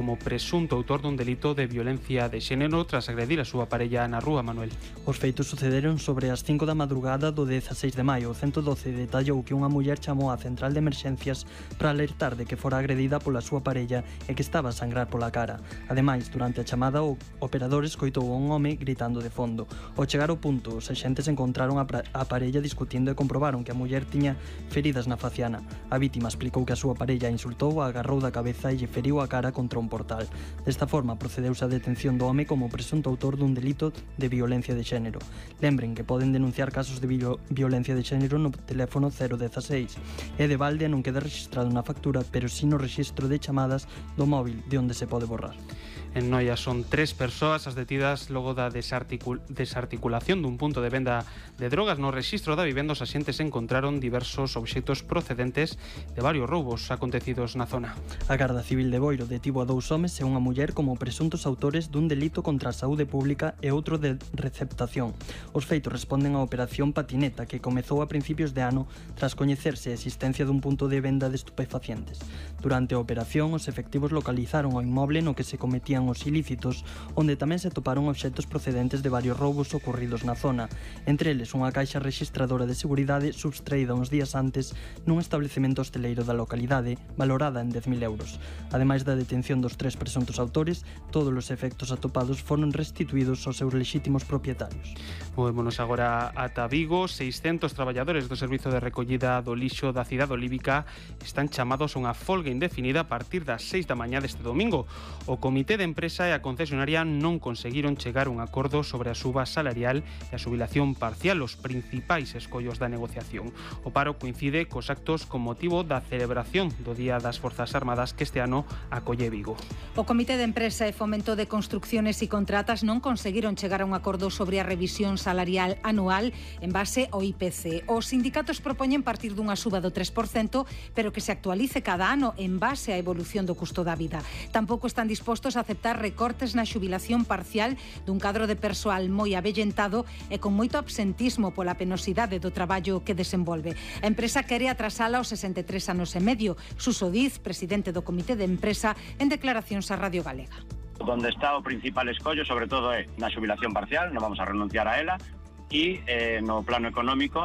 como presunto autor dun delito de violencia de xénero tras agredir a súa parella na rúa, Manuel. Os feitos sucederon sobre as 5 da madrugada do 16 de maio. O 112 detallou que unha muller chamou á central de emerxencias para alertar de que fora agredida pola súa parella e que estaba a sangrar pola cara. Ademais, durante a chamada, o operador escoitou a un home gritando de fondo. Ao chegar ao punto, os axentes encontraron a parella discutindo e comprobaron que a muller tiña feridas na faciana. A vítima explicou que a súa parella insultou, a agarrou da cabeza e lle feriu a cara contra un portal. Desta forma, procedeuse a detención do home como presunto autor dun delito de violencia de xénero. Lembren que poden denunciar casos de violencia de xénero no teléfono 016. E de balde non queda registrado na factura, pero si no rexistro de chamadas do móvil, de onde se pode borrar. En Noia son 3 persoas as detidas logo da desarticulación dun punto de venda de drogas. No rexistro da vivenda, os axentes encontraron diversos obxectos procedentes de varios roubos acontecidos na zona. A Garda Civil de Boiro detivo a 2 homes e unha muller como presuntos autores dun delito contra a saúde pública e outro de receptación. Os feitos responden á operación Patineta, que comezou a principios de ano tras coñecerse a existencia dun punto de venda de estupefacientes. Durante a operación, os efectivos localizaron o inmoble no que se cometían os ilícitos, onde tamén se toparon obxectos procedentes de varios roubos ocurridos na zona, entre eles unha caixa rexistradora de seguridade substraída uns días antes nun establecemento hosteleiro da localidade, valorada en 10.000 euros. Ademais da detención dos 3 presuntos autores, todos os efectos atopados foron restituídos aos seus lexítimos propietarios. Movémonos agora ata Vigo. 600 traballadores do Servizo de Recollida do Lixo da cidade olívica están chamados a unha folga indefinida a partir das 6 da mañá deste domingo. O Comité de Empresa e a concesionaria non conseguiron chegar a un acordo sobre a suba salarial e a xubilación parcial, os principais escollos da negociación. O paro coincide cos actos con motivo da celebración do Día das Forzas Armadas que este ano acolle Vigo. O Comité de Empresa e Fomento de Construcciones e Contratas non conseguiron chegar a un acordo sobre a revisión salarial anual en base ao IPC. Os sindicatos propoñen partir dunha suba do 3%, pero que se actualice cada ano en base á evolución do custo da vida. Tampouco están dispostos a aceptar recortes na xubilación parcial dun cadro de persoal moi avellentado e con moito absentismo pola penosidade do traballo que desenvolve. A empresa quere atrasala aos 63 anos e medio. Suso Diz, presidente do Comité de Empresa, en declaracións á Radio Galega. Donde está o principal escollo, sobre todo, é na xubilación parcial, non vamos a renunciar a ela, e no plano económico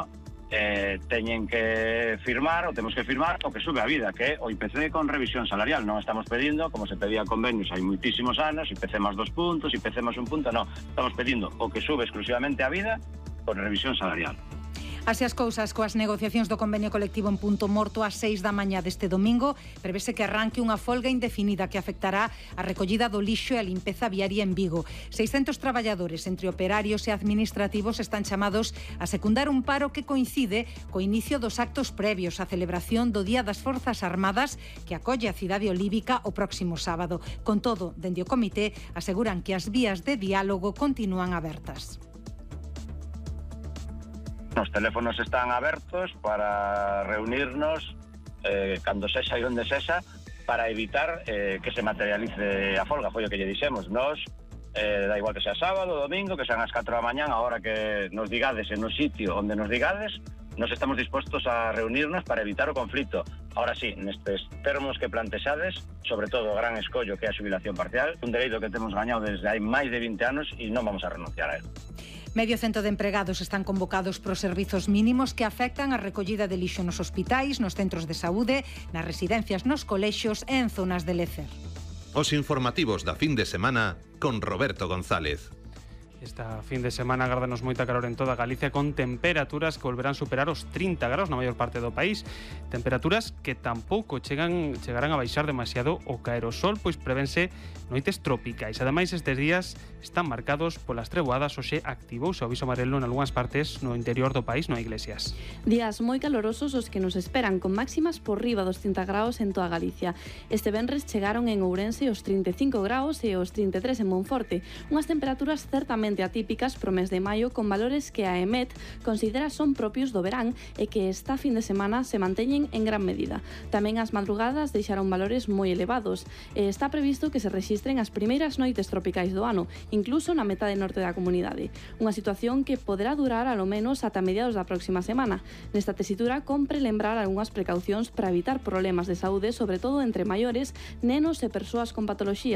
teñen que firmar, ou temos que firmar o que sube a vida, que é o IPC con revisión salarial. Non estamos pedindo, como se pedía convenios hai moitísimos anos, IPC máis 2 puntos, IPC máis 1 punto, non. Estamos pedindo o que sube exclusivamente a vida con revisión salarial. Así as cousas, coas negociacións do convenio colectivo en punto morto ás 6 da mañá deste domingo, prevese que arranque unha folga indefinida que afectará a recollida do lixo e a limpeza viaria en Vigo. 600 traballadores, entre operarios e administrativos, están chamados a secundar un paro que coincide co inicio dos actos previos á celebración do Día das Forzas Armadas que acolle a cidade olívica o próximo sábado. Con todo, dende o comité, aseguran que as vías de diálogo continúan abertas. Os teléfonos están abertos para reunirnos cando sexa e onde sexa para evitar que se materialice a folga. Foi o que lle dixemos. Nos, da igual que sea sábado, domingo, que sean as 4 da mañá, a hora que nos digades en o sitio onde nos digades, nos estamos dispostos a reunirnos para evitar o conflito. Ahora sí, nestes termos que plantexades, sobre todo o gran escollo que é a xubilación parcial, un dereito que temos gañado desde hai máis de 20 anos e non vamos a renunciar a él. Medio cento de empregados están convocados para os servizos mínimos que afectan a recollida de lixo nos hospitais, nos centros de saúde, nas residencias, nos colexios e en zonas de lecer. Os informativos da fin de semana con Roberto González. Esta fin de semana agárdanos moita calor en toda Galicia, con temperaturas que volverán superar os 30 graus na maior parte do país. Temperaturas que tampouco chegarán a baixar demasiado o caer o sol, pois prevense noites tropicais. Ademais, estes días están marcados polas treboadas. Hoxe activouse o aviso amarelo en algunhas partes no interior do país, no Iglesias. Días moi calorosos os que nos esperan, con máximas por riba dos 30 graus en toda Galicia. Este venres chegaron en Ourense os 35 graus e os 33 en Monforte, unhas temperaturas certamente atípicas pro mes de maio, con valores que a EMET considera son propios do verán e que esta fin de semana se manteñen en gran medida. Tamén as madrugadas deixaron valores moi elevados e está previsto que se rexistren as primeiras noites tropicais do ano, incluso na metade norte da comunidade. Unha situación que poderá durar alo menos ata mediados da próxima semana. Nesta tesitura, compre lembrar algunhas precaucións para evitar problemas de saúde, sobre todo entre maiores, nenos e persoas con patoloxías.